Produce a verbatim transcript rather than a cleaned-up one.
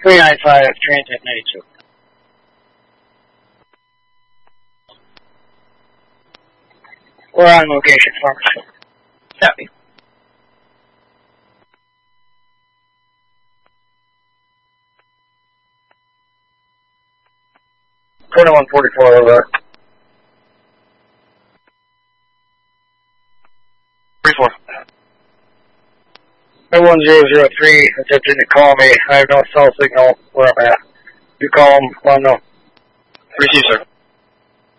three nine five, Transat ninety-two. We're on location, Farmersville. Copy. twenty-one forty-four, over. three four. one zero zero three, attempting to call me. I have no cell signal where I'm at. You call them, let them know. Receive, sir.